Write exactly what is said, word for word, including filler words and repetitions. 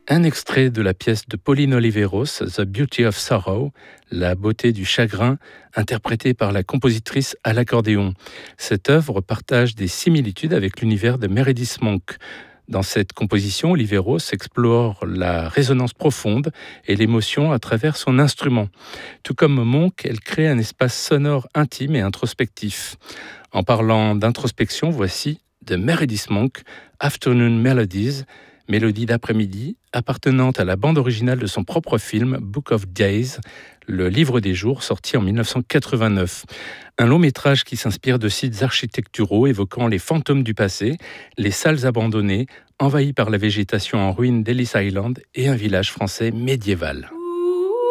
Un extrait de la pièce de Pauline Oliveros, The Beauty of Sorrow, La beauté du chagrin, interprétée par la compositrice à l'accordéon. Cette œuvre partage des similitudes avec l'univers de Meredith Monk. Dans cette composition, Oliveros explore la résonance profonde et l'émotion à travers son instrument. Tout comme Monk, elle crée un espace sonore intime et introspectif. En parlant d'introspection, voici de Meredith Monk, Afternoon Melodies, mélodie d'après-midi, appartenant à la bande originale de son propre film Book of Days, le livre des jours, sorti en dix-neuf cent quatre-vingt-neuf. Un long métrage qui s'inspire de sites architecturaux évoquant les fantômes du passé, les salles abandonnées, envahies par la végétation en ruine d'Ellis Island et un village français médiéval.